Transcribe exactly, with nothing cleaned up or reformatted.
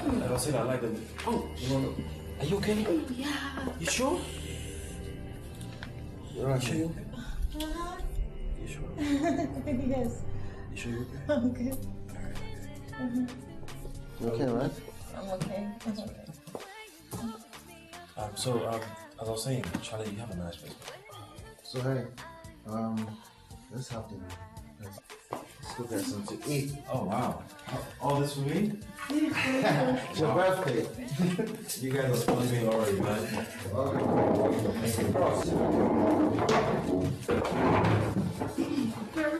Like I said, I like the. Oh, you know, are you okay? Yeah. You sure? You're right. You sure you okay? Uh-huh. You sure? Yes. You sure you okay? I'm good. You okay, right? I'm okay. I'm okay. Um, so, um, as I was saying, Charlie, you have a nice face. So hey, um, let's have dinner. Let's, let's go get something to eat. Oh wow! All this for me? It's your birthday. You guys are supposed to be already, man. Okay. You're